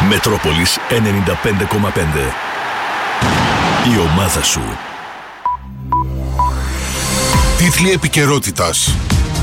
Μετρόπολης 95,5. Η ομάδα σου. Τίτλοι επικαιρότητας.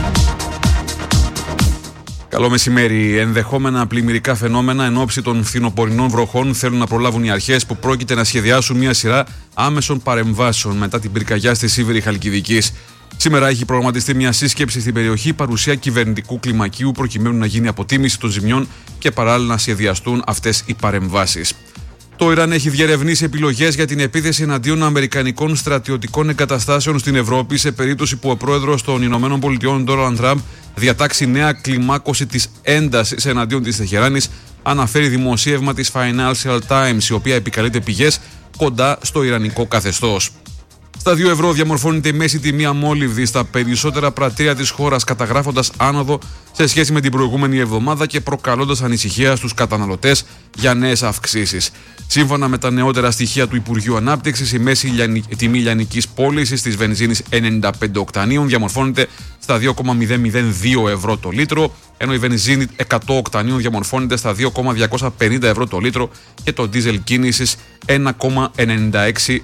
Καλό μεσημέρι. Ενδεχόμενα πλημμυρικά φαινόμενα εν ώψη των φθινοπορεινών βροχών θέλουν να προλάβουν οι αρχές που πρόκειται να σχεδιάσουν μια σειρά άμεσων παρεμβάσεων μετά την πυρκαγιά στη Σίβηρη Χαλκιδικής. Σήμερα έχει προγραμματιστεί μια σύσκεψη στην περιοχή παρουσία κυβερνητικού κλιμακίου προκειμένου να γίνει αποτίμηση των ζημιών και παράλληλα να σχεδιαστούν αυτές οι παρεμβάσεις. Το Ιράν έχει διερευνήσει επιλογές για την επίθεση εναντίον αμερικανικών στρατιωτικών εγκαταστάσεων στην Ευρώπη σε περίπτωση που ο πρόεδρος των ΗΠΑ, Ντόναλντ Τραμπ, διατάξει νέα κλιμάκωση της έντασης εναντίον της Τεχεράνης, αναφέρει δημοσίευμα της Financial Times, η οποία επικαλείται πηγές κοντά στο ιρανικό καθεστώς. Στα 2 ευρώ διαμορφώνεται η μέση τιμή αμόλυβδη στα περισσότερα πρατήρια της χώρας, καταγράφοντας άνοδο σε σχέση με την προηγούμενη εβδομάδα και προκαλώντας ανησυχία στους καταναλωτές για νέες αυξήσεις. Σύμφωνα με τα νεότερα στοιχεία του Υπουργείου Ανάπτυξης, η μέση τιμή λιανικής πώλησης της βενζίνης 95 οκτανίων διαμορφώνεται στα 2,002 ευρώ το λίτρο, ενώ η βενζίνη 100 οκτανίων διαμορφώνεται στα 2,250 ευρώ το λίτρο και το ντίζελ κίνησης 1,96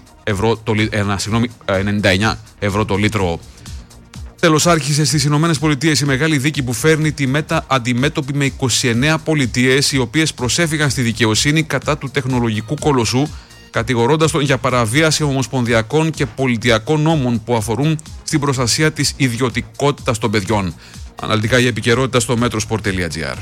99 ευρώ το λίτρο. Τέλος, άρχισε στις Ηνωμένες Πολιτείες η μεγάλη δίκη που φέρνει τη ΜΕΤΑ αντιμέτωπη με 29 πολιτείες, οι οποίες προσέφηγαν στη δικαιοσύνη κατά του τεχνολογικού κολοσσού, κατηγορώντας τον για παραβίαση ομοσπονδιακών και πολιτιακών νόμων που αφορούν στην προστασία της ιδιωτικότητας των παιδιών. Αναλυτικά η επικαιρότητα στο metrosport.gr.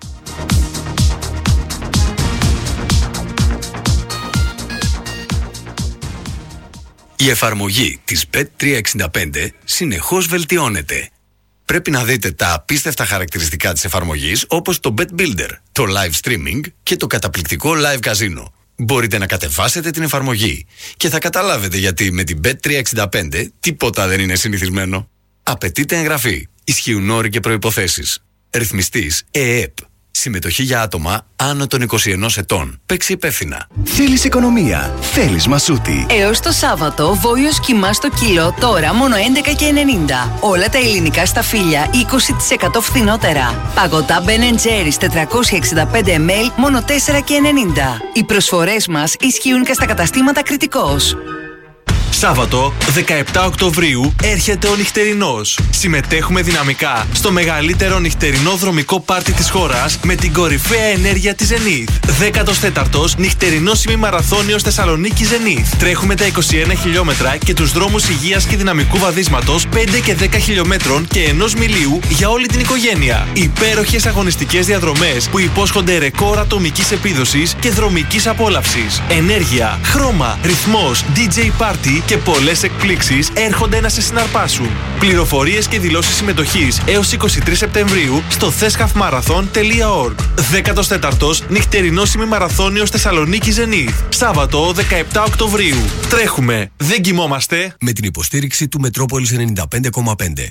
Η εφαρμογή της Bet365 συνεχώς βελτιώνεται. Πρέπει να δείτε τα απίστευτα χαρακτηριστικά της εφαρμογής, όπως το Bet Builder, το live streaming και το καταπληκτικό live casino. Μπορείτε να κατεβάσετε την εφαρμογή και θα καταλάβετε γιατί με την Bet365 τίποτα δεν είναι συνηθισμένο. Απαιτείται εγγραφή. Ισχύουν όροι και προϋποθέσεις. Ρυθμιστής ΕΕΠ. Συμμετοχή για άτομα άνω των 21 ετών. Παίξει υπεύθυνα. Θέλεις οικονομία. Θέλεις Μασούτη. Έως το Σάββατο, βόλιος κιμά στο κιλό, τώρα μόνο 11,90. Όλα τα ελληνικά σταφύλια 20% φθηνότερα. Παγωτά Ben & Jerry's 465 ml, μόνο 4,90. Οι προσφορές μας ισχύουν και στα καταστήματα Κρητικός. Σάββατο 17 Οκτωβρίου έρχεται ο νυχτερινός. Συμμετέχουμε δυναμικά στο μεγαλύτερο νυχτερινό δρομικό πάρτι της χώρας με την κορυφαία ενέργεια της Zenith. 14ος νυχτερινός ημιμαραθώνιος Θεσσαλονίκη Zenith. Τρέχουμε τα 21 χιλιόμετρα και τους δρόμους υγείας και δυναμικού βαδίσματος 5 και 10 χιλιόμετρων και 1 μιλίου για όλη την οικογένεια. Υπέροχες αγωνιστικές διαδρομές που υπόσχονται ρεκόρ ατομικής επίδοσης και δρομικής απόλαυσης. Ενέργεια, χρώμα, ρυθμός, DJ party και πολλές εκπλήξεις έρχονται να σε συναρπάσουν. Πληροφορίες και δηλώσεις συμμετοχής έως 23 Σεπτεμβρίου στο thescafmarathon.org. 14ος νυχτερινός ημιμαραθώνιος Θεσσαλονίκη Zenith. Σάββατο 17 Οκτωβρίου. Τρέχουμε, δεν κοιμόμαστε. Με την υποστήριξη του Μετρόπολης 95,5.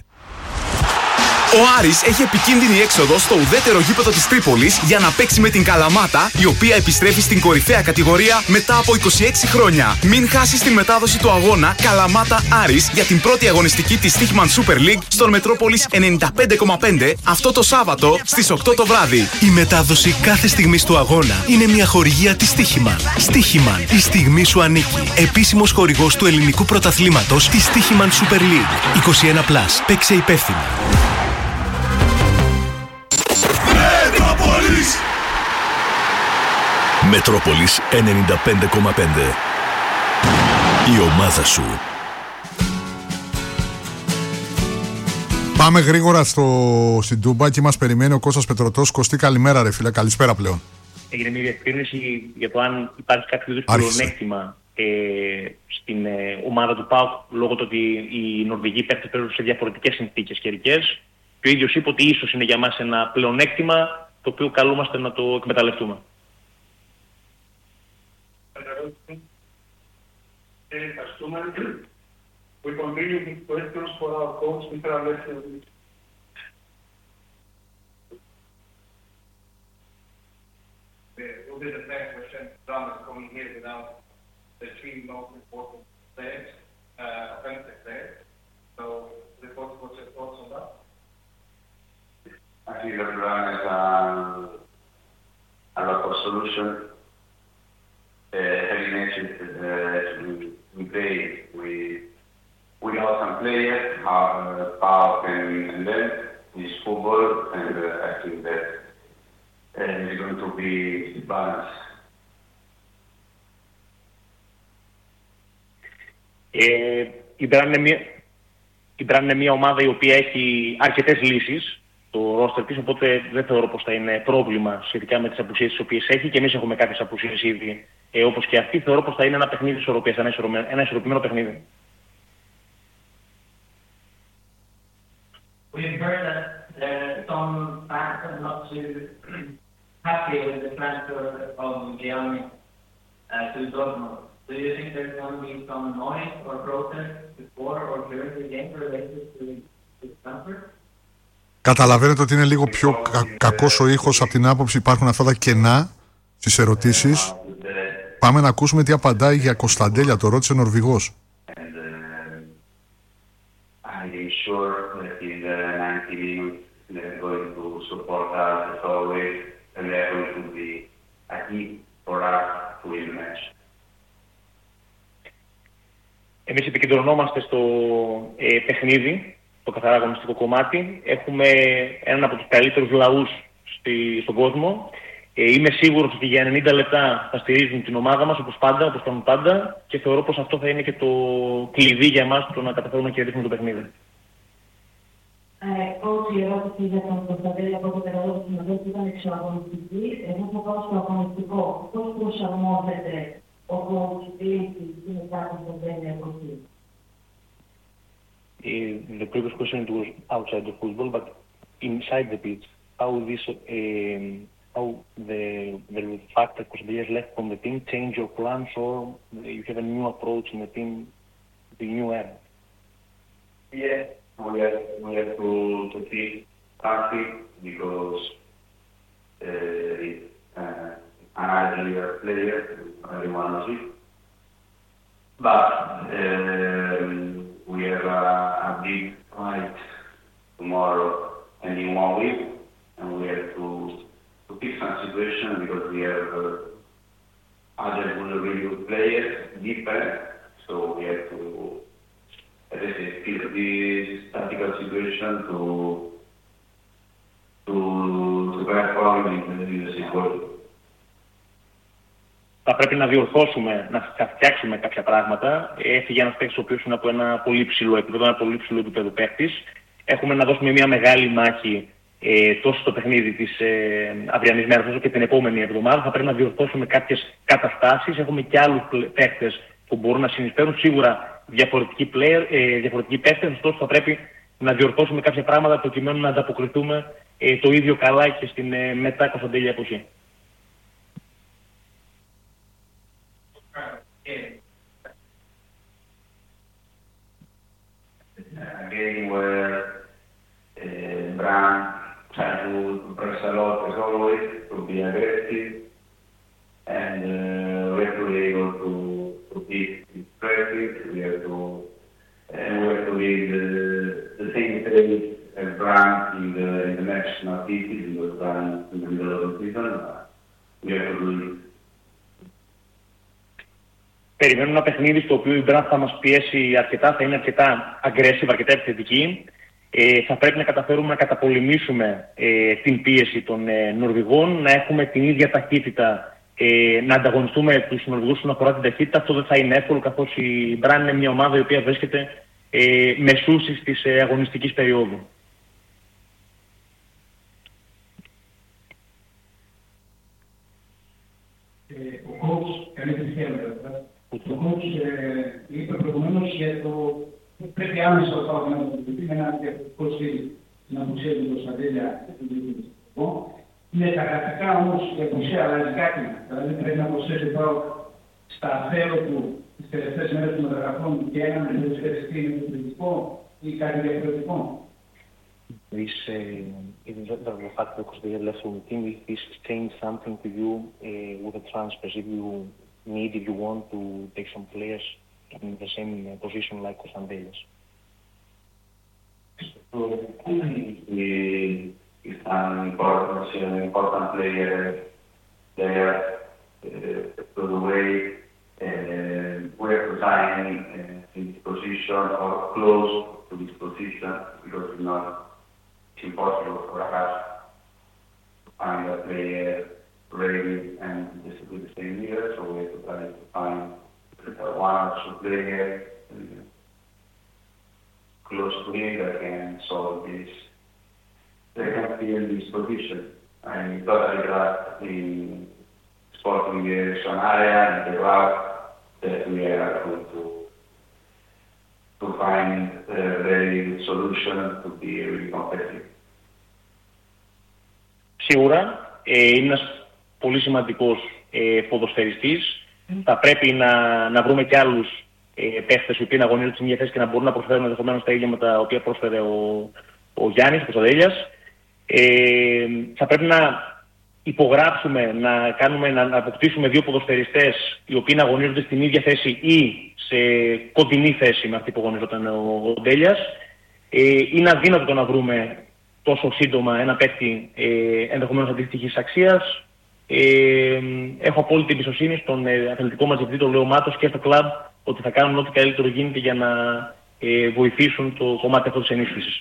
Ο Άρης έχει επικίνδυνη έξοδο στο ουδέτερο γήπεδο της Τρίπολης για να παίξει με την Καλαμάτα, η οποία επιστρέφει στην κορυφαία κατηγορία μετά από 26 χρόνια. Μην χάσεις την μετάδοση του αγώνα Καλαμάτα Άρης για την πρώτη αγωνιστική της Στίχημαν Super League στον Μετρόπολης 95,5 αυτό το Σάββατο στις 8 το βράδυ. Η μετάδοση κάθε στιγμής του αγώνα είναι μια χορηγία της Στίχημαν. Στίχημαν, η στιγμή σου ανήκει. Επίσημος χορηγός του ελληνικού πρωταθλήματος της Στίχημαν Super League. 21+. Παίξε υπεύθυνα. Μετρόπολης 95,5. Η ομάδα σου. Πάμε γρήγορα στην Τούμπα και μας περιμένει ο Κώστας Πετρωτός. Κωστή, καλημέρα ρε φίλε, καλησπέρα πλέον. Έγινε μια διευκρίνηση για το αν υπάρχει κάποιο είδους πλεονέκτημα στην ομάδα του ΠΑΟΚ λόγω του ότι οι Νορβηγοί παίκτες παίζουν σε διαφορετικές συνθήκες καιρικές. Και ο ίδιος είπε ότι ίσως είναι για μας ένα πλεονέκτημα το οποίο καλούμαστε να το εκμεταλλευτούμε. Ευχαριστούμε. We continue with questions for our coach, Mr. Alessio. Will be the 10% drama coming here without the three most important players, offensive players. So, what's your thoughts on that? I think the plan is a lot of solutions. question. Having mentioned we play we know some players have power and length. It's football, and I think that it's going to be balanced. Η Μπραν είναι μια ομάδα η οποία έχει αρκετές λύσεις στο ρόστερ της, οπότε δεν θεωρώ πως θα είναι πρόβλημα σχετικά με τις απουσίες τις οποίες έχει, και εμείς έχουμε κάποιες απουσίες ήδη όπως και αυτή. Θεωρώ πως θα είναι ένα παιχνίδι ισορροπίας, ένα ισορροπημένο παιχνίδι. We've heard that some fans are not too happy with the transfer of Gianni to Dortmund. Do you think there's going to be some noise or protest before or during the game related to this transfer? Καταλαβαίνετε ότι είναι λίγο πιο κακός ο ήχος από την άποψη υπάρχουν αυτά τα κενά στις ερωτήσεις. Πάμε να ακούσουμε τι απαντάει για Κωνσταντέλια, το ρώτησε Νορβηγός. I'm sure that in the 90 minutes they're going to support us as always, and they're going to be a key for us to win the match. Εμείς επικεντρωνόμαστε στο παιχνίδι, το καθαρά αγωνιστικό κομμάτι. Έχουμε έναν από τους καλύτερους λαούς στον κόσμο. Είμαι σίγουρος ότι για 90 λεπτά θα στηρίζουν την ομάδα μας όπως πάντα, όπως κάνουν πάντα, και θεωρώ πως αυτό θα είναι και το κλειδί για εμάς το να καταφέρουμε να κερδίσουμε το παιχνίδι. Πρώτη ερώτηση για τον Κωνσταντέλη από το τεράστιο συνοδεύει που ήταν εξωαγωνιστική. Εγώ θα πάω στο αγωνιστικό. Πώς προσαρμόζεται ο coach στην κάθε Κωνσταντέλη από εκεί? The previous question was outside the football, but inside the pitch, how the fact that Kostadoulias has left from the team change your plans, or you have a new approach in the team, the new era? Yeah, we have to keep active because it's another player, everyone. But we have a big fight tomorrow and in 1 week, and we have to fix some situation because we have other really good players, different, so we have to fix this tactical situation to perform in the situation. Θα πρέπει να διορθώσουμε, να φτιάξουμε κάποια πράγματα. Έφυγε ένας παίκτης ο οποίος είναι από ένα πολύ ψηλό επίπεδο παίκτης. Έχουμε να δώσουμε μια μεγάλη μάχη τόσο στο παιχνίδι της αυριανής μέρας όσο και την επόμενη εβδομάδα. Θα πρέπει να διορθώσουμε κάποιες καταστάσεις. Έχουμε και άλλους παίκτες που μπορούν να συνεισφέρουν, σίγουρα διαφορετικοί παίκτες, ωστόσο θα πρέπει να διορθώσουμε κάποια πράγματα προκειμένου να ανταποκριθούμε το ίδιο καλά και στην μετά Κωνσταντέλια εποχή. Again, where Bran tries to press a lot as always, to be aggressive, and we have to be able to be aggressive. We have to be the same pace as Bran in the national activities, because Bran is in the middle of the season. We have to do it. Περιμένουμε ένα παιχνίδι στο οποίο η Μπραν θα μας πιέσει αρκετά, θα είναι αρκετά aggressive, αρκετά επιθετική. Θα πρέπει να καταφέρουμε να καταπολεμήσουμε την πίεση των Νορβηγών, να έχουμε την ίδια ταχύτητα, να ανταγωνιστούμε τους Νορβηγούς όσον αφορά την ταχύτητα. Αυτό δεν θα είναι εύκολο, καθώς η Μπραν είναι μια ομάδα η οποία βρίσκεται μεσούσης της αγωνιστικής περίοδου. Ο coach, καλή θυσία, ο coach είπε προηγουμένως για το πρέπει άμεσα ο Πάοκ να αντιμετωπίσει με ένα διαφορετικό στυλ στην απουσία του Κωνσταντέλια. Είναι τα γραφικά όμως η απουσία αλλάζει κάτι. Δηλαδή πρέπει να προσθέσει ο Πάοκ στα θέλω του τις τελευταίες μέρες των μεταγραφών και έναν μεταγραφιστή επιθετικό ή κάτι διαφορετικό. The fact that Kostadoulias left from the team, if this changed something to you with the transfers, if you want to take some players in the same position like Kostadoulias? He's an important player there, to the way we're playing in this position or close to this position, because it's impossible for us to find a player ready and with the same year, so we have to try to find one or two players close to him that can solve this. They can fill this position. I'm totally glad in Sporting Direction area and the club that we are going to find a very good solution to be really competitive. Σίγουρα είναι ένας πολύ σημαντικός ποδοσφαιριστής. Θα πρέπει να βρούμε και άλλους παίχτες οι οποίοι να αγωνίζονται σε μια θέση και να μπορούν να προσφέρουν ενδεχομένως τα ίδια με τα οποία πρόσφερε ο Γιάννης, ο Κωνσταντέλιας. Θα πρέπει να υπογράψουμε, να αποκτήσουμε δύο ποδοσφαιριστές οι οποίοι να αγωνίζονται στην ίδια θέση ή σε κοντινή θέση με αυτή που αγωνίζονταν ο Ντέλιας. Είναι αδύνατο να βρούμε τόσο σύντομα ένα παίκτη ενδεχομένως αντίστοιχης αξίας. Έχω απόλυτη εμπιστοσύνη στον αθλητικό μας διευθυντή, τον Λέο Μάτος, και στο κλαμπ ότι θα κάνουν ό,τι καλύτερο γίνεται για να βοηθήσουν το κομμάτι αυτό της ενίσχυσης.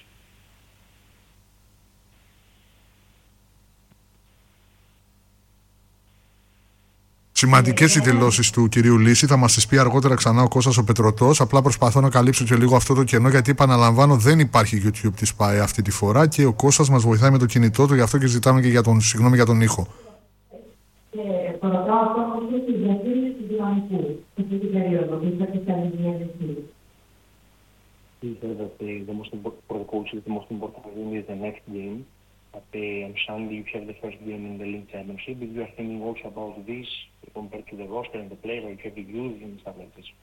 Σημαντικές οι δηλώσεις του κυρίου Λύση. Θα μας τις πει αργότερα ξανά ο Κώστας ο Πετρωτός. Απλά προσπαθώ να καλύψω και λίγο αυτό το κενό, γιατί επαναλαμβάνω δεν υπάρχει YouTube της ΠΑΕ αυτή τη φορά και ο Κώστας μας βοηθάει με το κινητό του, γι' αυτό και ζητάμε και συγγνώμη για τον ήχο. Το ρωτάω αυτό όμως στη διαχείριση του δυναμικού σε αυτή την περίοδο, δηλαδή στα ελληνική. He said that the most important for the coach is the most important game is the next game. But on Sunday you have the first game in the league championship. If you are thinking also about this compared to the roster and the player that you have to use and stuff like this.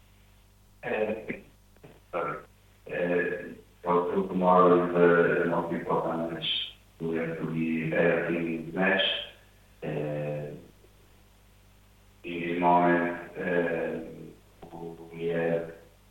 Also tomorrow is the most important match. We have to be better in this match. In this moment we have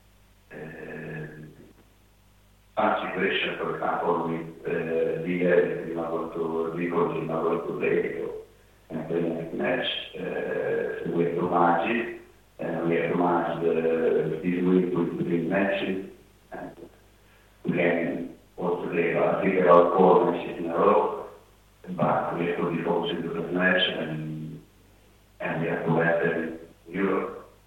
some situation, for example, with Liga, we are going to play and play next match. We have to manage it, and we have to manage this week with the matches. And we can also figure out 4 matches in a row, but we have to be focused on the match, and we have to enter Europe.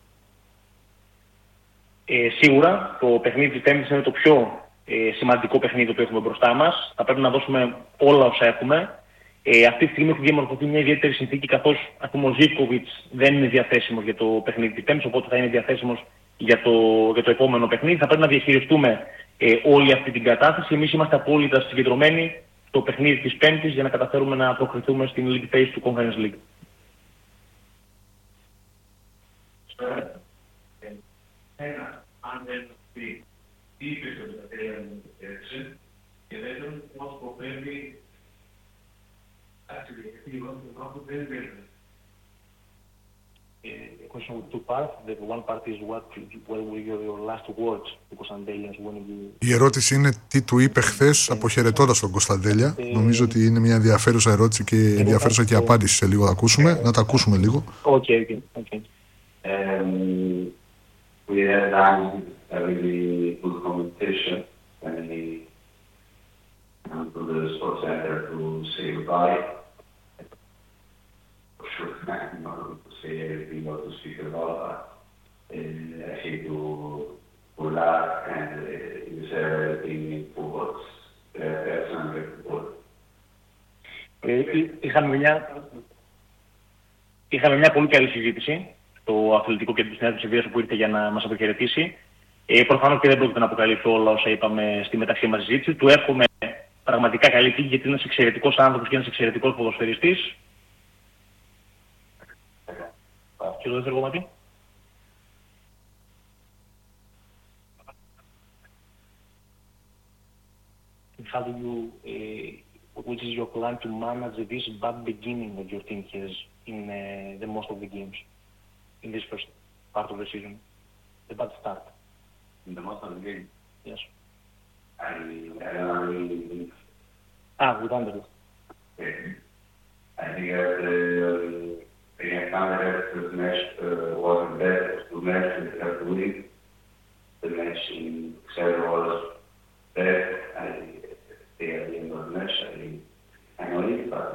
Σίγουρα το παιχνίδι της Πέμπτης είναι το πιο σημαντικό παιχνίδι που έχουμε μπροστά μας. Θα πρέπει να δώσουμε όλα όσα έχουμε. Αυτή τη στιγμή έχει διαμορφωθεί μια ιδιαίτερη συνθήκη, καθώς ο Ζίβκοβιτς δεν είναι διαθέσιμος για το παιχνίδι της Πέμπτης, οπότε θα είναι διαθέσιμος για το επόμενο παιχνίδι. Θα πρέπει να διαχειριστούμε όλη αυτή την κατάσταση. Εμείς είμαστε απόλυτα συγκεντρωμένοι στο παιχνίδι της Πέμπτης για να καταφέρουμε να προκριθούμε στην League Phase του Conference League. Και δεύτερον, πώς προφέρει A question with two parts. The one part is what were your last words to Κωνσταντέλιας when you... Η ερώτηση είναι τι του είπε χθες αποχαιρετώντας τον Κωνσταντέλια. Νομίζω ότι είναι μια ενδιαφέρουσα ερώτηση και ενδιαφέρουσα και απάντηση σε λίγο. Θα ακούσουμε. Να τα ακούσουμε λίγο. Okay. We have done a really good competition when we come to the sports center to say goodbye. For sure, I'm not going to say everything or to speak about, but I say to laugh and use everything in football, personal football. Είχαμε μια πολύ καλή συζήτηση στο αθλητικό κέντρο της Νέας Ευβοίας που ήρθε για να μας αποχαιρετήσει. Προφανώς και δεν πρόκειται να αποκαλύψω όλα όσα είπαμε στη μεταξύ μας συζήτηση. Του εύχομαι πραγματικά καλή τύχη, γιατί είναι ένας εξαιρετικός άνθρωπος και ένας εξαιρετικός ποδοσφαιριστής. Και το δεύτερο κομμάτι. How do you, which is your plan to manage this bad beginning that your team has in the most of the games, in this first part of the season, the bad start? In the most of the game? Yes. I don't really... with Anderlecht. I think that against Anderlecht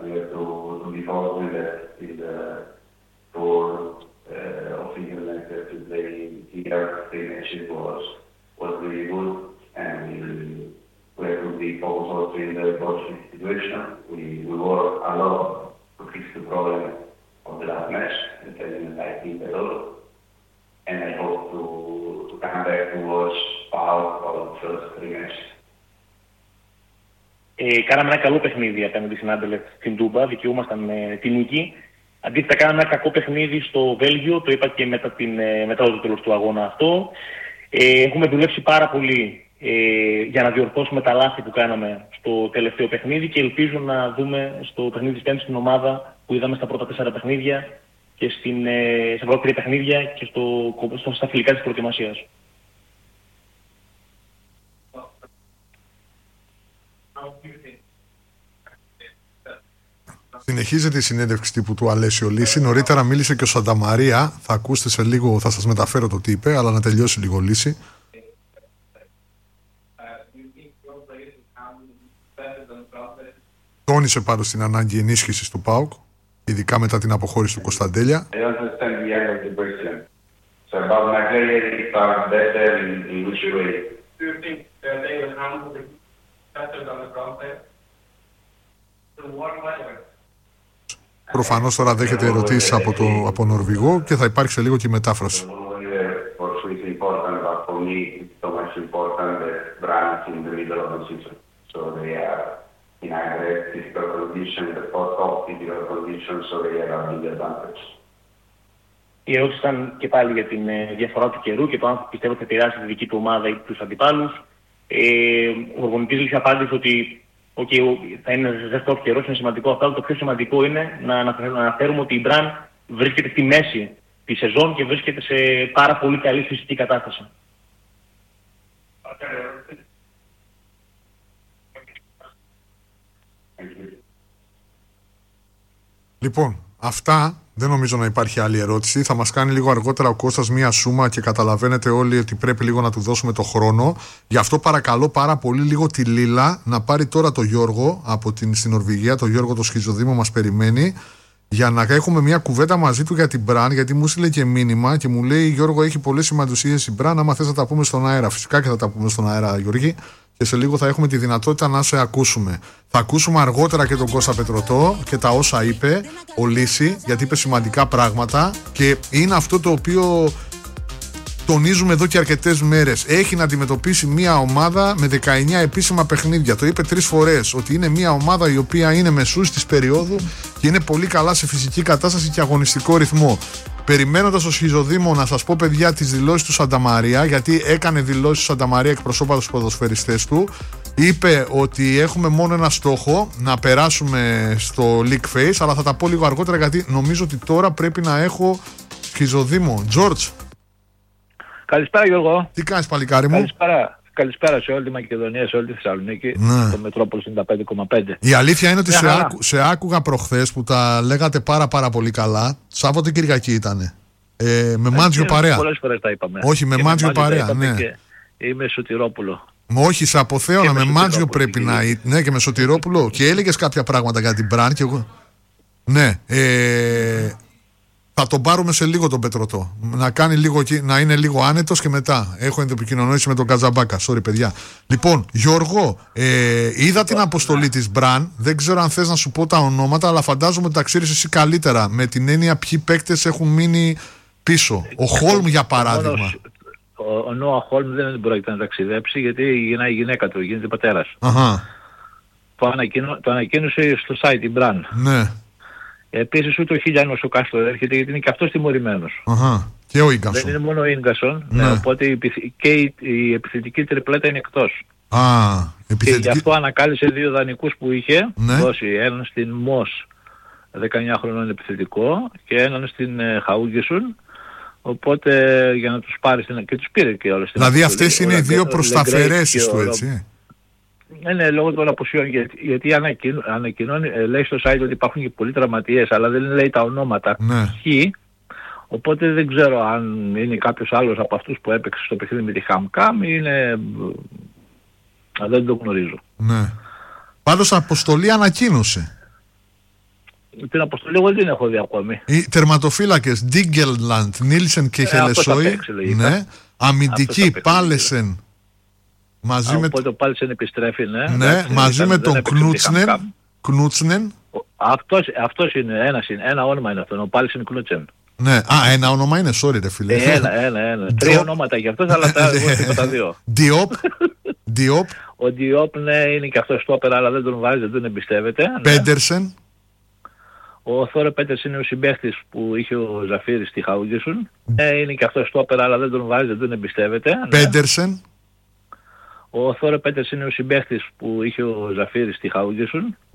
we have to be positive with for official letter to play here. The matches was really good, and we have to be focused also in the coaching situation. We work a lot to fix the problem of the last match, and I think a lot. And I hope to come back to watch Paul for the first 3 matches. Κάναμε ένα καλό παιχνίδι απέναντι στην Άντερλεχτ στην Τούμπα, δικαιούμασταν τη νίκη. Αντίθετα, κάναμε ένα κακό παιχνίδι στο Βέλγιο, το είπα και μετά το τέλος του αγώνα αυτό. Έχουμε δουλέψει πάρα πολύ για να διορθώσουμε τα λάθη που κάναμε στο τελευταίο παιχνίδι και ελπίζω να δούμε στο παιχνίδι της Πέμπτης την ομάδα που είδαμε στα πρώτα 4 παιχνίδια και στα πρώτα 3 παιχνίδια και στα φιλικά της προετοιμασίας. Συνεχίζεται η συνέντευξη τύπου του Αλέσιο Λύση. Νωρίτερα μίλησε και ο Σανταμαρία. Θα ακούσετε σε λίγο, θα σας μεταφέρω το τι είπε, αλλά να τελειώσει λίγο Λύση. Τόνισε πάντως την ανάγκη ενίσχυσης του ΠΑΟΚ, ειδικά μετά την αποχώρηση του Κωνσταντέλια. Προφανώς τώρα δέχεται ερωτήσεις από Νορβηγό και θα υπάρξει σε λίγο και η μετάφραση. Η ερώτηση ήταν και πάλι για την διαφορά του καιρού και το αν πιστεύω ότι θα επηρεάσει τη δική του ομάδα ή τους αντιπάλους. Ο προπονητής απάντησε ότι θα είναι ζεστό καιρός, είναι σημαντικό αυτό, αλλά το πιο σημαντικό είναι να αναφέρουμε ότι η Μπραν βρίσκεται στη μέση τη σεζόν και βρίσκεται σε πάρα πολύ καλή φυσική κατάσταση. Λοιπόν, αυτά. Δεν νομίζω να υπάρχει άλλη ερώτηση. Θα μας κάνει λίγο αργότερα ο Κώστας μία σούμα και καταλαβαίνετε όλοι ότι πρέπει λίγο να του δώσουμε το χρόνο. Γι' αυτό παρακαλώ πάρα πολύ λίγο τη Λίλα να πάρει τώρα το Γιώργο στην Νορβηγία. Το Γιώργο το Σχιζοδήμο μας περιμένει για να έχουμε μια κουβέντα μαζί του για την Μπραν. Γιατί μου στείλε και μήνυμα και μου λέει: Γιώργο, έχει πολλές σημαντουσίες η Μπραν. Άμα θες να τα πούμε στον αέρα. Φυσικά και θα τα πούμε στον αέρα, Γιώργη. Και σε λίγο θα έχουμε τη δυνατότητα να σε ακούσουμε. Θα ακούσουμε αργότερα και τον Κώστα Πετρωτό και τα όσα είπε ο Λύση, γιατί είπε σημαντικά πράγματα και είναι αυτό το οποίο τονίζουμε εδώ και αρκετές μέρες. Έχει να αντιμετωπίσει μια ομάδα με 19 επίσημα παιχνίδια. Το είπε 3 φορές ότι είναι μια ομάδα η οποία είναι μεσούς της περίοδου και είναι πολύ καλά σε φυσική κατάσταση και αγωνιστικό ρυθμό. Περιμένοντας το Σχιζοδήμο να σας πω, παιδιά, τις δηλώσεις του Σανταμαρία, γιατί έκανε δηλώσεις του Σανταμαρία εκπροσώπατος τους ποδοσφαιριστές του. Είπε ότι έχουμε μόνο ένα στόχο, να περάσουμε στο League Phase, αλλά θα τα πω λίγο αργότερα γιατί νομίζω ότι τώρα πρέπει να έχω Σχιζοδήμο. Τζόρτζ. Καλησπέρα, Γιώργο. Τι κάνεις, παλικάρι μου? Καλησπέρα σε όλη τη Μακεδονία, σε όλη τη Θεσσαλονίκη, το Μετρόπολη 95,5. Η αλήθεια είναι ότι σε άκουγα προχθές που τα λέγατε πάρα πολύ καλά. Σάββατο Κυριακή ήτανε. Με Μάντζιο παρέα. Πολλές φορές τα είπαμε. Όχι, με Μάντζιο παρέα, ναι. Και είμαι Σωτηρόπουλο. Όχι, σε αποθέωνα, με Μάντζιο πρέπει να είναι. Ναι, και με Σωτηρόπουλο. Και έλεγες κάποια πράγματα για την Μπραν και εγώ. Ναι. Θα τον πάρουμε σε λίγο τον Πετρωτό. Να είναι λίγο άνετος και μετά. Έχω ενδοεπικοινωνήσει με τον Καζαμπάκα. Sorry, παιδιά. Λοιπόν, Γιώργο, είδα την αποστολή της Μπραν. Δεν ξέρω αν θες να σου πω τα ονόματα, αλλά φαντάζομαι ότι τα ξέρεις εσύ καλύτερα. Με την έννοια ποιοι παίκτες έχουν μείνει πίσω. Ο Χόλμ, για παράδειγμα. Ο Νόα Χόλμ δεν πρόκειται να ταξιδέψει γιατί η γυναίκα του γίνεται πατέρας. Το ανακοίνωσε στο site η Μπραν. Ναι. Επίσης ούτε ο Χιλιανός ο Κάστορ έρχεται γιατί είναι και αυτός τιμωρημένος. Και ο Ίγκασον. Δεν είναι μόνο ο Ίγκασον, οπότε και η επιθετική τριπλέτα είναι εκτός. Και γι' αυτό ανακάλυψε 2 δανεικούς που είχε δώσει. Έναν στην Μος 19 χρονών επιθετικό και έναν στην Χαούγκεσουν. Οπότε για να τους πάρει και τους πήρε και όλες. Δηλαδή αυτές είναι οι 2 προσταφαιρέσεις του, έτσι. Ναι, λόγω των απουσιών, γιατί ανακοινώνει, λέει στο site ότι υπάρχουν και πολλοί τραυματίες, αλλά δεν λέει τα ονόματα. Οπότε δεν ξέρω αν είναι κάποιος άλλος από αυτούς που έπαιξε στο παιχνίδι με τη Χαμκάμ ή είναι... δεν το γνωρίζω. Ναι. Πάντως αποστολή ανακοίνωσε. την αποστολή εγώ δεν την έχω δει ακόμη. Οι τερματοφύλακες Ντίγκελαντ, Νίλσεν και Χελεσόη. Ναι. Αμυντική Πάλεσεν. Οπότε ο Πάλεσεν επιστρέφει, ναι. Ναι, μαζί με τον Κνούτσνεν. Αυτός είναι, ένα όνομα είναι αυτό, ο Πάλεσεν Κνούτσεν. Ναι, ένα όνομα είναι, sorry ρε φίλε. Ένα. Τρία ονόματα για αυτός, αλλά τα δύο. Διόπ. Ο Διόπ, ναι, είναι και αυτός στόπερ, αλλά δεν τον βάζει, δεν τον εμπιστεύεται. Πέντερσεν. Ο Θόρε Πέντερσεν είναι ο συμπαίχτης που είχε ο Ζαφύρης στη Χαούγκισουν. Είναι και αυτός στόπερ, αλλά δεν τον βάζει, δεν τον εμπιστεύεται. Πέντερσεν. Ο Θόρε Πέντερσεν είναι ο συμπαίχτης που είχε ο Ζαφύρης στη Χαούγκισουν.